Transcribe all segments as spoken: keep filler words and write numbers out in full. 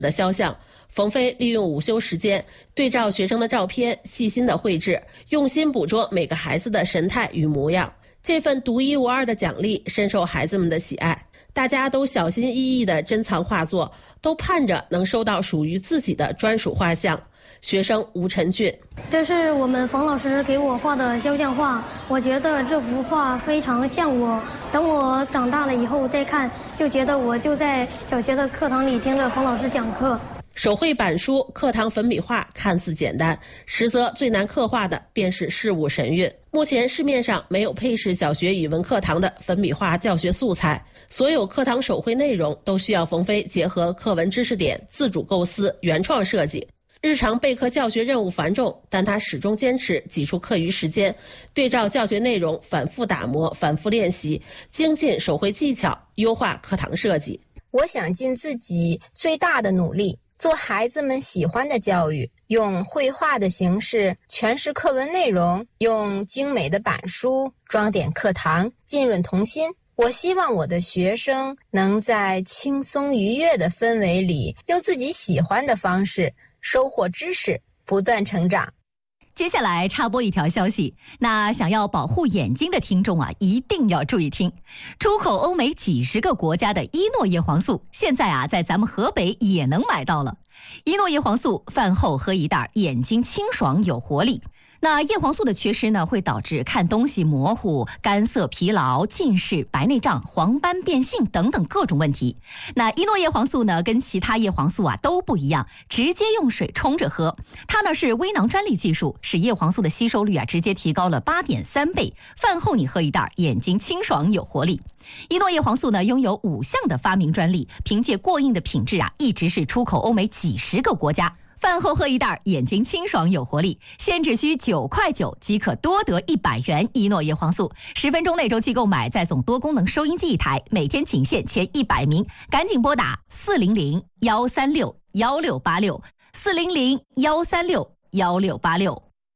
的肖像。冯飞利用午休时间，对照学生的照片，细心的绘制，用心捕捉每个孩子的神态与模样。这份独一无二的奖励深受孩子们的喜爱，大家都小心翼翼地珍藏画作，都盼着能收到属于自己的专属画像。学生吴晨俊， 这是我们冯老师给我画的肖像画，我觉得这幅画非常像我。等我长大了以后再看，就觉得我就在小学的课堂里听着冯老师讲课。 手绘板书、课堂粉笔画看似简单，实则最难刻画的便是事物神韵。目前市面上没有配饰小学语文课堂的粉笔画教学素材，所有课堂手绘内容都需要冯飞结合课文知识点，自主构思、原创设计。日常备课教学任务繁重，但他始终坚持挤出课余时间，对照教学内容反复打磨、反复练习，精进手绘技巧，优化课堂设计。 我想尽自己最大的努力，做孩子们喜欢的教育，用绘画的形式诠释课文内容，用精美的板书装点课堂，浸润童心。我希望我的学生能在轻松愉悦的氛围里，用自己喜欢的方式收获知识，不断成长。 接下来插播一条消息，那想要保护眼睛的听众啊，一定要注意听。出口欧美几十个国家的伊诺叶黄素，现在啊，在咱们河北也能买到了。伊诺叶黄素饭后喝一袋，眼睛清爽有活力。那叶黄素的缺失呢，会导致看东西模糊、干涩、疲劳、近视、白内障、黄斑变性等等各种问题。那伊诺叶黄素呢，跟其他叶黄素啊都不一样，直接用水冲着喝。它呢是微囊专利技术，使叶黄素的吸收率啊直接提高了八点三倍。饭后你喝一袋，眼睛清爽有活力。伊诺叶黄素呢拥有五项的发明专利，凭借过硬的品质啊，一直是出口欧美几十个国家。饭后喝一袋，眼睛清爽有活力，现只需九块九即可多得一百元伊诺叶黄素。十分钟内周期购买，再送多功能收音机一台，每天仅限前一百名，赶紧拨打四零零幺三六幺六八六四零零幺三六幺六八六。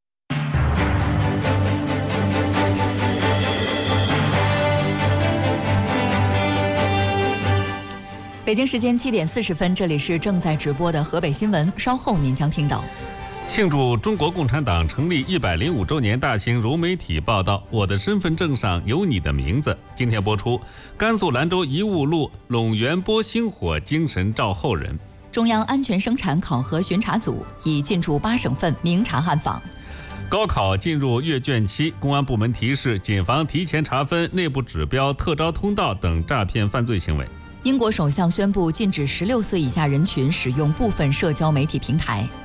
北京时间七点四十分，这里是正在直播的河北新闻，稍后您将听到。 庆祝中国共产党成立一百零五周年大型融媒体报道《我的身份证上有你的名字》，今天播出。甘肃兰州遗物路陇源波星火精神照后人。 中央安全生产考核巡查组已进驻八省份明察暗访。 高考进入阅卷期，公安部门提示谨防提前查分、内部指标、特招通道等诈骗犯罪行为。 英国首相宣布禁止十六岁以下人群使用部分社交媒体平台。